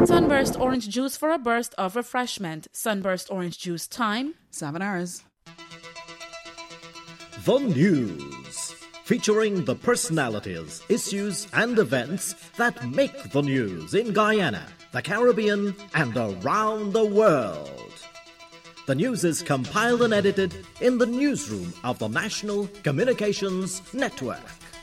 Sunburst orange juice for a burst of refreshment. Sunburst orange juice time. 7 hours. The News, featuring the personalities, issues and events that make the news in Guyana, the Caribbean and around the world. The news is compiled and edited in the newsroom of the National Communications Network.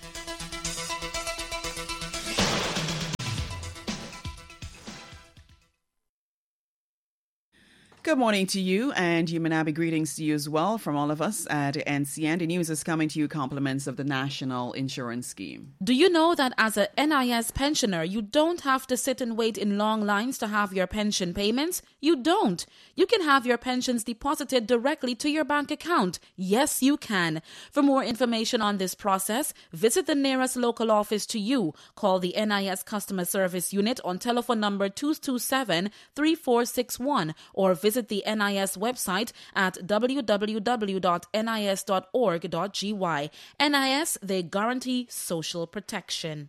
Good morning to you, and Humanabi greetings to you as well from all of us at NCN. The news is coming to you compliments of the National Insurance Scheme. Do you know that as a NIS pensioner, you don't have to sit and wait in long lines to have your pension payments? You don't. You can have your pensions deposited directly to your bank account. Yes, you can. For more information on this process, visit the nearest local office to you. Call the NIS Customer Service Unit on telephone number 227-3461 or visit the NIS website at www.nis.org.gy. NIS, they guarantee social protection.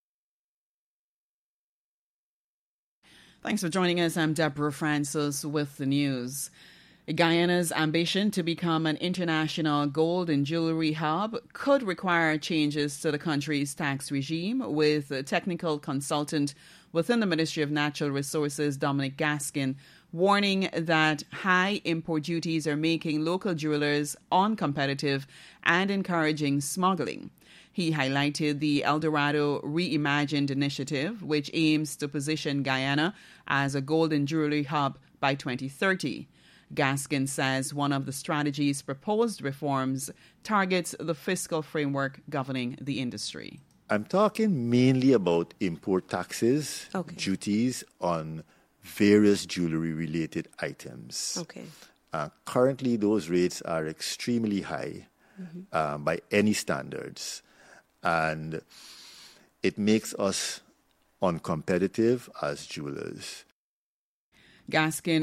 Thanks for joining us. I'm Deborah Francis with the news. Guyana's ambition to become an international gold and jewelry hub could require changes to the country's tax regime, with a technical consultant within the Ministry of Natural Resources, Dominic Gaskin, warning that high import duties are making local jewelers uncompetitive and encouraging smuggling. He highlighted the Eldorado Reimagined initiative, which aims to position Guyana as a gold and jewelry hub by 2030. Gaskin says one of the strategy's proposed reforms targets the fiscal framework governing the industry. I'm talking mainly about import taxes, duties on various jewelry-related items. Currently, those rates are extremely high by any standards, and it makes us uncompetitive as jewelers. Gaskin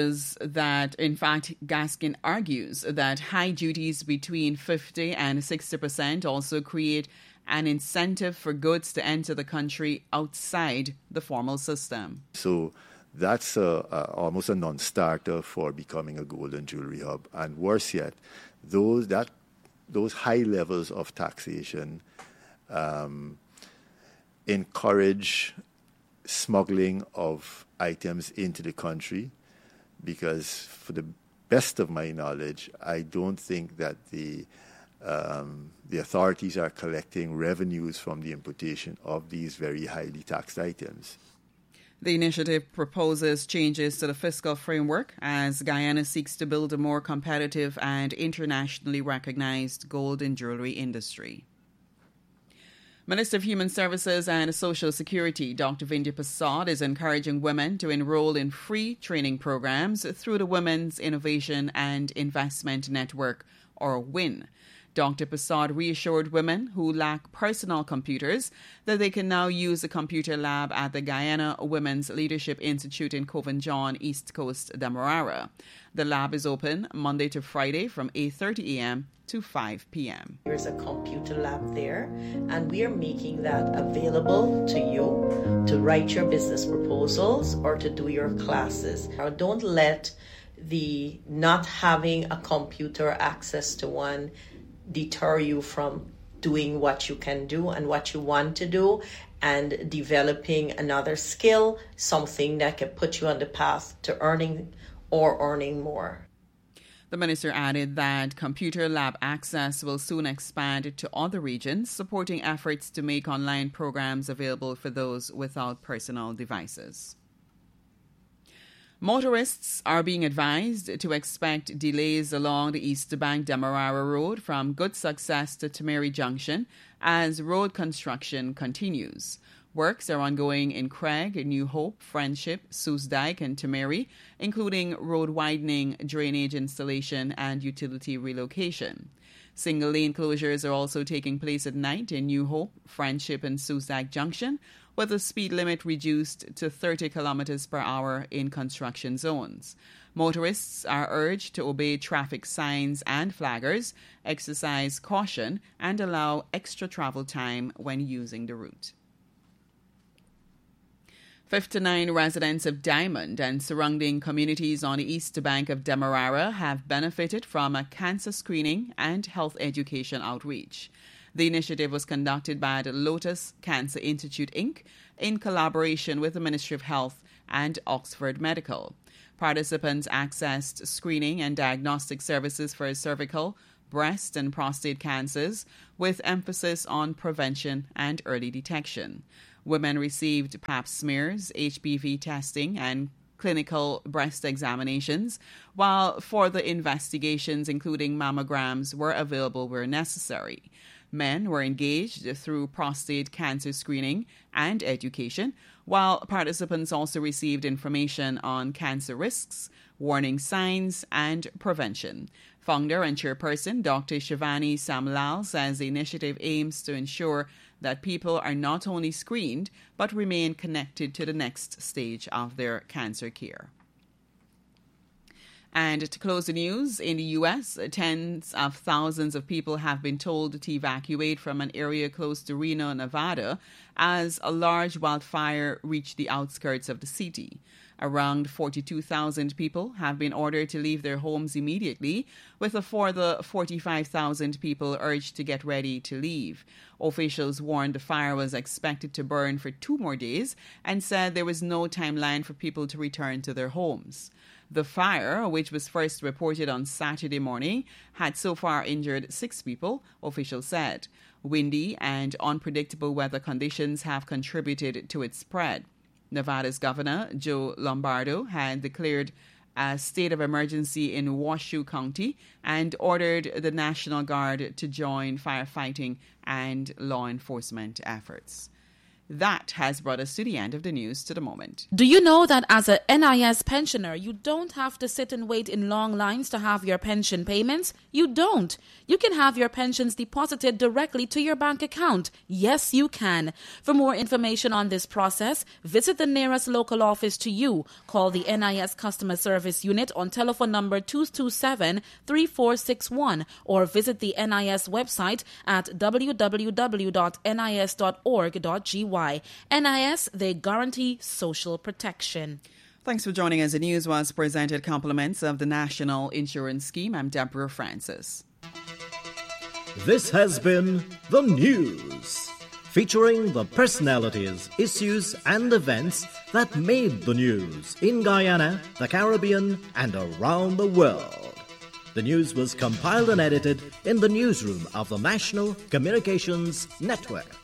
argues that high duties between 50 and 60% also create an incentive for goods to enter the country outside the formal system. So that's almost a non-starter for becoming a gold and jewelry hub. And worse yet, those high levels of taxation encourage smuggling of items into the country, because for the best of my knowledge, I don't think that the authorities are collecting revenues from the importation of these very highly taxed items. The initiative proposes changes to the fiscal framework as Guyana seeks to build a more competitive and internationally recognized gold and jewelry industry. Minister of Human Services and Social Security, Dr. Vindhya Prasad, is encouraging women to enroll in free training programs through the Women's Innovation and Investment Network, or WIN. Dr. Prasad reassured women who lack personal computers that they can now use a computer lab at the Guyana Women's Leadership Institute in Cove and John, East Coast, Demerara. The lab is open Monday to Friday from 8:30 a.m. to 5 p.m. There's a computer lab there, and we are making that available to you to write your business proposals or to do your classes. Now, don't let the not having a computer access to one deter you from doing what you can do and what you want to do and developing another skill, something that can put you on the path to earning more. The minister added that computer lab access will soon expand to other regions, supporting efforts to make online programs available for those without personal devices. Motorists are being advised to expect delays along the East Bank Demerara Road from Good Success to Temeri Junction as road construction continues. Works are ongoing in Craig, New Hope, Friendship, Soosdijk, and Temeri, including road widening, drainage installation, and utility relocation. Single-lane closures are also taking place at night in New Hope, Friendship, and Soosdijk Junction, with the speed limit reduced to 30 kilometers per hour in construction zones. Motorists are urged to obey traffic signs and flaggers, exercise caution, and allow extra travel time when using the route. 59 residents of Diamond and surrounding communities on the east bank of Demerara have benefited from a cancer screening and health education outreach. The initiative was conducted by the Lotus Cancer Institute, Inc., in collaboration with the Ministry of Health and Oxford Medical. Participants accessed screening and diagnostic services for cervical, breast, and prostate cancers, with emphasis on prevention and early detection. Women received pap smears, HPV testing, and clinical breast examinations, while further investigations, including mammograms, were available where necessary. Men were engaged through prostate cancer screening and education, while participants also received information on cancer risks, warning signs, and prevention. Founder and chairperson Dr. Shivani Samlal says the initiative aims to ensure that people are not only screened but remain connected to the next stage of their cancer care. And to close the news, in the U.S., tens of thousands of people have been told to evacuate from an area close to Reno, Nevada, as a large wildfire reached the outskirts of the city. Around 42,000 people have been ordered to leave their homes immediately, with a further 45,000 people urged to get ready to leave. Officials warned the fire was expected to burn for 2 more days and said there was no timeline for people to return to their homes. The fire, which was first reported on Saturday morning, had so far injured 6 people, officials said. Windy and unpredictable weather conditions have contributed to its spread. Nevada's Governor Joe Lombardo had declared a state of emergency in Washoe County and ordered the National Guard to join firefighting and law enforcement efforts. That has brought us to the end of the news to the moment. Do you know that as a NIS pensioner, you don't have to sit and wait in long lines to have your pension payments? You don't. You can have your pensions deposited directly to your bank account. Yes, you can. For more information on this process, visit the nearest local office to you. Call the NIS Customer Service Unit on telephone number 227-3461 or visit the NIS website at www.nis.org.gy. NIS, they guarantee social protection. Thanks for joining us. The news was presented compliments of the National Insurance Scheme. I'm Deborah Francis. This has been The News, featuring the personalities, issues, and events that made the news in Guyana, the Caribbean, and around the world. The news was compiled and edited in the newsroom of the National Communications Network.